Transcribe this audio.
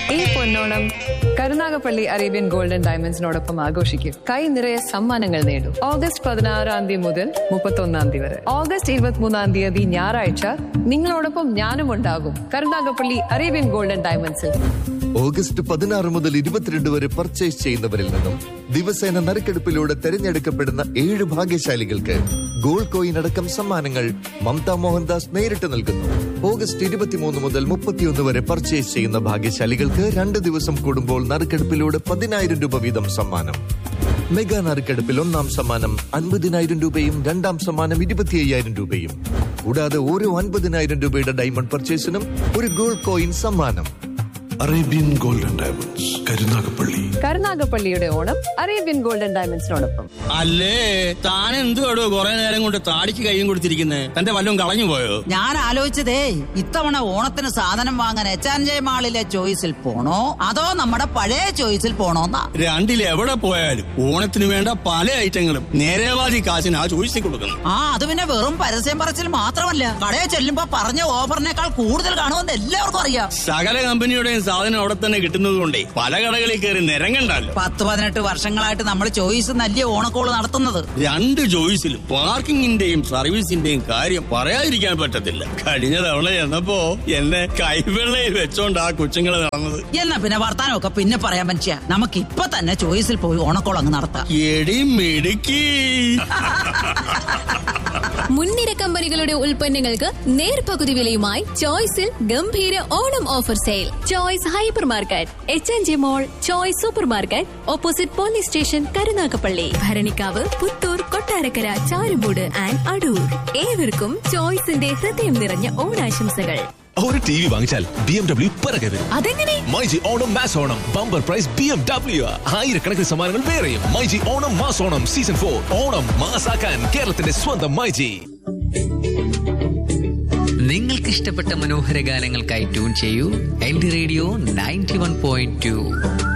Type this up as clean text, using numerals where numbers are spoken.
ഈ പൊന്നോണം Karunagappally Arabian golden ഡയമണ്ട്സിനോടൊപ്പം ആഘോഷിക്കും. കൈ നിറയെ സമ്മാനങ്ങൾ നേടും. ഓഗസ്റ്റ് 16 മുതൽ 31 വരെ. ഓഗസ്റ്റ് 23 ഞായറാഴ്ച നിങ്ങളോടൊപ്പം ഞാനും ഉണ്ടാകും കരുനാഗപ്പള്ളി അറേബ്യൻ ഗോൾഡൻ ഡയമണ്ട്സിൽ. ഓഗസ്റ്റ് 16 മുതൽ 22 വരെ പർച്ചേസ് ചെയ്യുന്നവരിൽ നിന്നും ദിവസേന നറുക്കെടുപ്പിലൂടെ തെരഞ്ഞെടുക്കപ്പെടുന്ന 7 ഭാഗ്യശാലികൾക്ക് ഗോൾഡ് കോയിൻ അടക്കം സമ്മാനങ്ങൾ മമത മോഹൻദാസ് നേരിട്ട് നൽകുന്നു. ഓഗസ്റ്റ് 23 മുതൽ 31 വരെ പർച്ചേസ് ചെയ്യുന്ന ഭാഗ്യശാലികൾക്ക് 2 ദിവസം കൂടുമ്പോൾ നറുക്കെടുപ്പിലൂടെ 10,000 രൂപ വീതം സമ്മാനം. മെഗാ നറുക്കെടുപ്പിൽ 1-ാം സമ്മാനം 50,000 രൂപയും 2-ാം സമ്മാനം 25,000 രൂപയും. കൂടാതെ ഓരോ 50,000 രൂപയുടെ ഡയമണ്ട് പർച്ചേസിനും ഒരു ഗോൾഡ് കോയിൻ സമ്മാനം. Arabian golden diamonds, Karunagappally. കരുനാഗപ്പള്ളിയുടെ Onam Arabian golden ഡയമണ്ട്സിനോടൊപ്പം. അല്ലേ താൻ എന്തുവാടോ കുറെ നേരം കൊണ്ട് താടിക്ക് കൈയും കൊടുത്തിരിക്കുന്നേ? തന്റെ വല്ലതും കളഞ്ഞു പോയോ? ഞാൻ ആലോചിച്ചതേ ഇത്തവണ ഓണത്തിന് സാധനം വാങ്ങാൻ H&J മാളിലെ ചോയ്സിൽ പോണോ അതോ നമ്മുടെ പഴയ ചോയ്സിൽ പോണോന്നാ. രണ്ടിൽ എവിടെ പോയാലും ഓണത്തിന് വേണ്ട പല ഐറ്റങ്ങളും നേരേവാദി കാശിന് ആ ചോയ്സിൽ കൊടുക്കുന്നു. അത് പിന്നെ വെറും പരസ്യം പറച്ചിൽ മാത്രമല്ല, കടയിൽ ചെല്ലുമ്പോ പറഞ്ഞ ഓഫറിനേക്കാൾ കൂടുതൽ കാണുമെന്ന് എല്ലാവർക്കും അറിയാം. സകല കമ്പനിയുടെയും സാധനം അവിടെ തന്നെ കിട്ടുന്നത് കൊണ്ടേ പല കടകളിൽ കയറി നിരങ്ങണ്ടല്ലോ. 10-18 വർഷങ്ങളായിട്ട് നമ്മൾ ചോയ്സ് നല്ല ഓണക്കോള് നടത്തുന്നത്. 2 ചോയ്സിലും പാർക്കിങ്ങിന്റെയും സർവീസിന്റെയും കാര്യം പറയാതിരിക്കാൻ പറ്റത്തില്ല. കഴിഞ്ഞ തവണ ചെന്നപ്പോ എന്നെ കൈവെള്ളയിൽ വെച്ചോണ്ട് ആ കൊച്ചുങ്ങളെ നടന്നത്. എന്നാ പിന്നെ വർത്താനമൊക്കെ പിന്നെ പറയാൻ പറ്റിയ നമുക്ക് ഇപ്പൊ തന്നെ ചോയ്സിൽ പോയി ഓണക്കോൾ അങ്ങ് നടത്താം. എടി മിടുക്കി. മുൻനിര കമ്പനികളുടെ ഉൽപ്പന്നങ്ങൾക്ക് നേർപകുതി വിലയുമായി ചോയ്സിൽ ഗംഭീര Onam offer sale. Choice hyper market, H&J mall, choice super market, opposite police station, Karunagappally, Bharanikkavu, Puthur, Kottarakkara, Charummood and Adoor. ഏവർക്കും ചോയ്സിന്റെ ഹൃദയം നിറഞ്ഞ ഓണാശംസകൾ. ഒരു TV വാങ്ങിച്ചാൽ BMW പിറകെ വരും. അതെങ്ങനെ? MyG Onam mass Onam bumper prize BMW. 1000കണക്കിന് സമ്മാനങ്ങൾ വേറെയും. മൈജി ഓണം മാസ് ഓണം സീസൺ 4 ഓണം മാസാക്കാൻ കേരളത്തിന്റെ സ്വന്തം മൈജി. നിങ്ങൾക്ക് ഇഷ്ടപ്പെട്ട മനോഹര ഗാനങ്ങൾക്കായി ട്യൂൺ ചെയ്യൂ എന്റെ റേഡിയോ 91.2.